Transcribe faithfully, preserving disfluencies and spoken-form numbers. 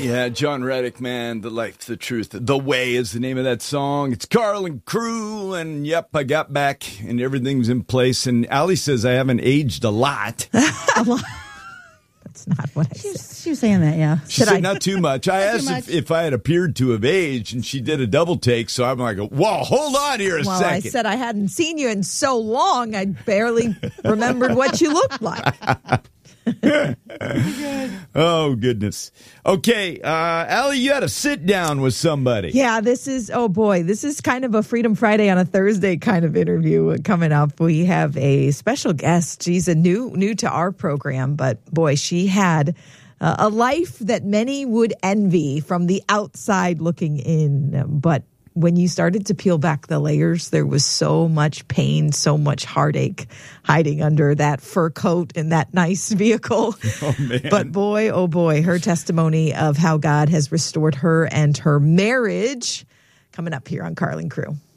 Yeah, John Reddick, man, the life, the truth, the way is the name of that song. It's Carl and Crew, and yep, I got back, and everything's in place. And Allie says I haven't aged a lot. A lot. That's not what I She was, said. she was saying that, yeah. She said not too much. I Not asked too if, much. if I had appeared to have aged, and she did a double take. So I'm like, whoa, hold on here a Well, second. I said I hadn't seen you in so long, I barely remembered what you looked like. Oh, goodness. Okay, uh, Allie, you had to sit down with somebody. Yeah, this is, oh boy, this is kind of a Freedom Friday on a Thursday kind of interview coming up. We have a special guest. She's a new, new to our program, but boy, she had uh, a life that many would envy from the outside looking in. But when you started to peel back the layers, there was so much pain, so much heartache hiding under that fur coat and that nice vehicle. Oh, man. But boy, oh boy, her testimony of how God has restored her and her marriage coming up here on Carl and Crew.